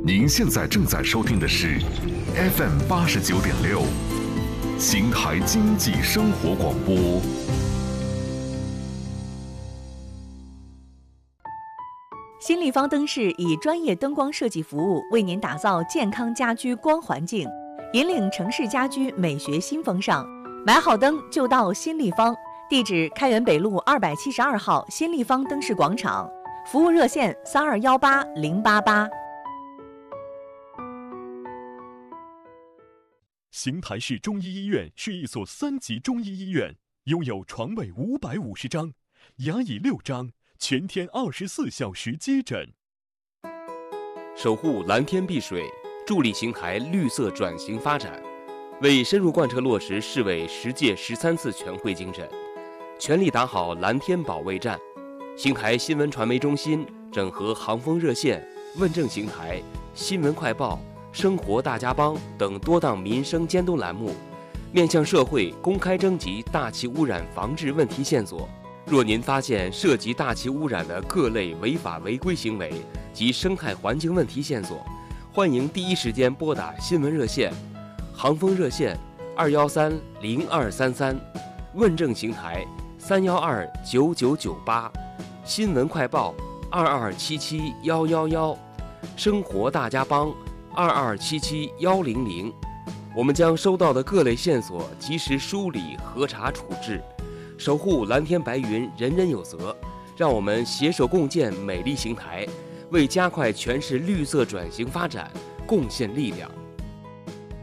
您现在正在收听的是 FM89.6邢台经济生活广播。 新立方灯饰以专业灯光设计服务为您打造健康家居光环境，引领城市家居美学新风尚。买好灯就到新立方，地址开元北路272号新立方灯饰广场，服务热线3218-088。 邢台市中医医院是一所3级中医医院，拥有床位550张，牙椅6张，全天24小时接诊。 守护蓝天碧水，助力邢台绿色转型发展，为深入贯彻落实市委10届13次全会精神，全力打好蓝天保卫战。邢台新闻传媒中心整合航风热线、问政邢台、新闻快报、生活大家帮等多档民生监督栏目，面向社会公开征集大气污染防治问题线索。若您发现涉及大气污染的各类违法违规行为及生态环境问题线索，欢迎第一时间拨打新闻热线、航风热线213-0233，问政邢台312-9998，新闻快报2277-111，生活大家帮2277-100。我们将收到的各类线索及时梳理、核查、处置，守护蓝天白云，人人有责。让我们携手共建美丽邢台，为加快全市绿色转型发展贡献力量。